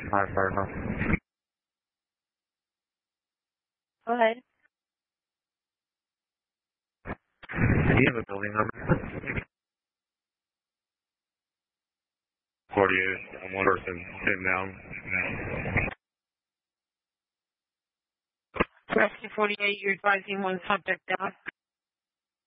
Hi, Cardinal. Go ahead. Do you have a building number? 48. One person pinned down. Rescue 48, you're advising one subject down.